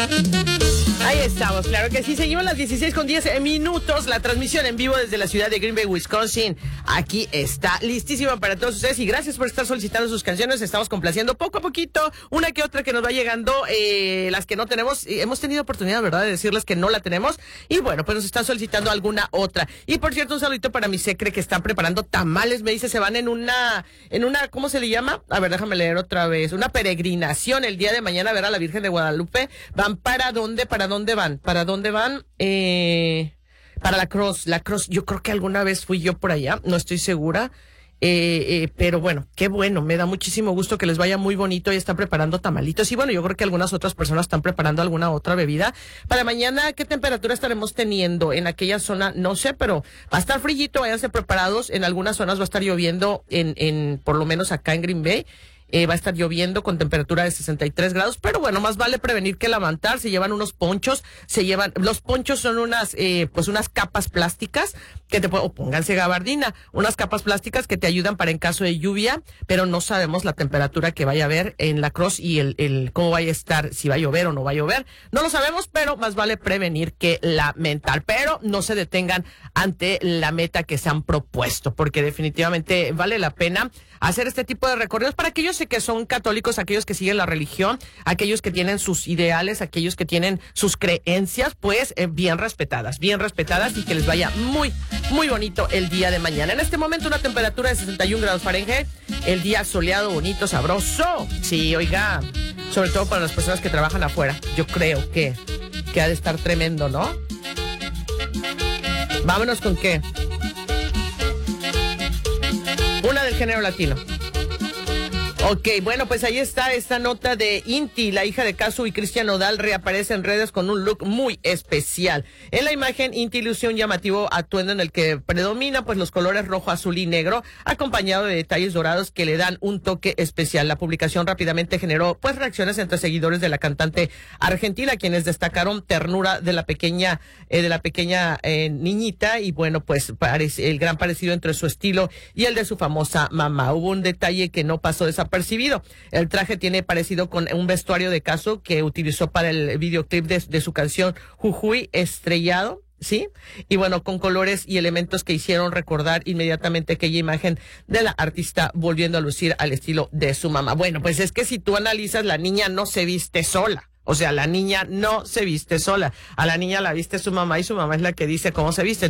Ahí estamos, claro que sí. Seguimos las 16:10 la transmisión en vivo desde la ciudad de Green Bay, Wisconsin. Aquí está listísima para todos ustedes y gracias por estar solicitando sus canciones. Estamos complaciendo poco a poquito, una que otra que nos va llegando, las que no tenemos. Hemos tenido oportunidad, ¿verdad?, de decirles que no la tenemos y bueno, pues nos están solicitando alguna otra. Y por cierto, un saludito para mi secre que están preparando tamales. Me dice, se van en una, ¿cómo se le llama? A ver, déjame leer otra vez. Una peregrinación el día de mañana a ver a la Virgen de Guadalupe. ¿Van para dónde? ¿Para dónde van? ¿Para dónde van? Para la Cross. La Cross, yo creo que alguna vez fui yo por allá, no estoy segura. Pero bueno, qué bueno, me da muchísimo gusto que les vaya muy bonito y están preparando tamalitos. Y bueno, yo creo que algunas otras personas están preparando alguna otra bebida. Para mañana, ¿qué temperatura estaremos teniendo en aquella zona? No sé, pero va a estar frillito, váyanse preparados. En algunas zonas va a estar lloviendo, por lo menos acá en Green Bay. Va a estar lloviendo con temperatura de 63 grados, pero bueno, más vale prevenir que lamentar. Se llevan unos ponchos, los ponchos son unas capas plásticas que o pónganse gabardina, unas capas plásticas que te ayudan para en caso de lluvia, pero no sabemos la temperatura que vaya a haber en la Cross y cómo vaya a estar, si va a llover o no va a llover. No lo sabemos, pero más vale prevenir que lamentar. Pero no se detengan ante la meta que se han propuesto, porque definitivamente vale la pena hacer este tipo de recorridos para aquellos que son católicos, aquellos que siguen la religión, aquellos que tienen sus ideales, aquellos que tienen sus creencias, pues bien respetadas y que les vaya muy, muy bonito el día de mañana. En este momento una temperatura de 61 grados Fahrenheit, el día soleado, bonito, sabroso. Sí, oiga, sobre todo para las personas que trabajan afuera, yo creo que ha de estar tremendo, ¿no? Vámonos con qué. Una del género latino. Ok, bueno, pues ahí está esta nota de Inti, la hija de Casu y Cristian Nodal, reaparece en redes con un look muy especial. En la imagen, Inti lució un llamativo atuendo en el que predomina pues los colores rojo, azul y negro, acompañado de detalles dorados que le dan un toque especial. La publicación rápidamente generó pues reacciones entre seguidores de la cantante argentina, quienes destacaron ternura de la pequeña niñita y bueno, pues el gran parecido entre su estilo y el de su famosa mamá. Hubo un detalle que no pasó desapercibido. El traje tiene parecido con un vestuario de Casu que utilizó para el videoclip de su canción Jujuy Estrellado, ¿sí? Y bueno, con colores y elementos que hicieron recordar inmediatamente aquella imagen de la artista volviendo a lucir al estilo de su mamá. Bueno, pues es que si tú analizas, la niña no se viste sola. O sea, la niña no se viste sola. A la niña la viste su mamá y su mamá es la que dice cómo se viste.